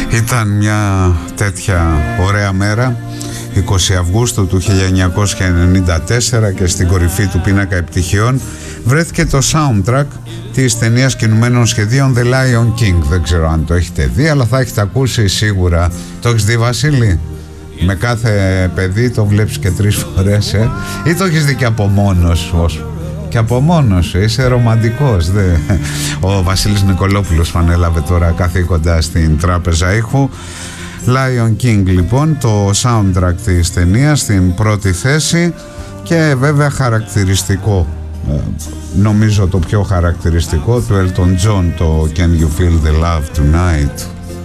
Ήταν μια τέτοια ωραία μέρα, 20 Αυγούστου του 1994, και στην κορυφή του πίνακα επιτυχιών βρέθηκε το soundtrack της ταινίας κινουμένων σχεδίων The Lion King. Δεν ξέρω αν το έχετε δει, αλλά θα έχετε ακούσει σίγουρα. Το έχεις δει, Βασίλη? Με κάθε παιδί το βλέπεις και 3 φορές, ή το έχεις δει και από μόνος σου? Και από μόνος σου, είσαι ρομαντικός, δε. Ο Βασίλης Νικολόπουλος ανέλαβε τώρα καθήκοντα στην Τράπεζα Ήχου. Lion King, λοιπόν, το soundtrack της ταινίας στην πρώτη θέση, και βέβαια χαρακτηριστικό, νομίζω το πιο χαρακτηριστικό, του Elton John, το Can You Feel the Love Tonight.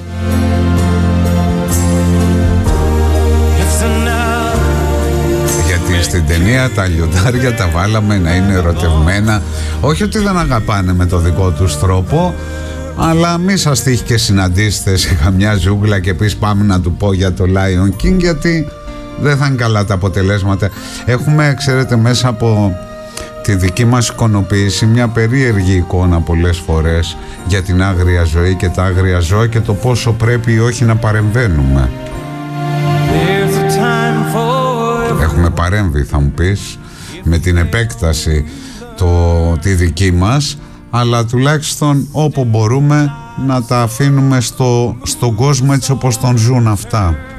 Γιατί στην ταινία τα λιοντάρια τα βάλαμε να είναι ερωτευμένα, όχι ότι δεν αγαπάνε με το δικό τους τρόπο, αλλά μη σας τύχει και συναντήσετε σε καμιά ζούγκλα και πεις πάμε να του πω για το Lion King, γιατί δεν θα είναι καλά τα αποτελέσματα. Έχουμε, ξέρετε, μέσα από τη δική μας εικονοποίηση μια περίεργη εικόνα πολλές φορές για την άγρια ζωή και τα άγρια ζώα και το πόσο πρέπει ή όχι να παρεμβαίνουμε. Έχουμε παρέμβει, θα μου πεις, με την επέκταση τη δική μας, αλλά τουλάχιστον όπου μπορούμε να τα αφήνουμε στον κόσμο έτσι όπως τον ζουν αυτά.